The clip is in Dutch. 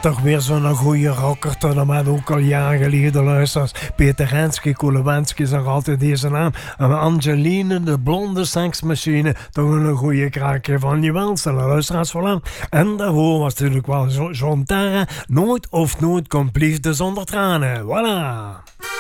toch weer zo'n goede rocker tot met ook al jaren geleden luisteraars. Peter Henske, Kolewenski is nog altijd deze naam. En Angeline, de blonde seksmachine, toch een goede kraakje van je welste luisteraars voilà. En daarvoor was natuurlijk wel John Terra, nooit of nooit komt liefde zonder tranen. Voilà.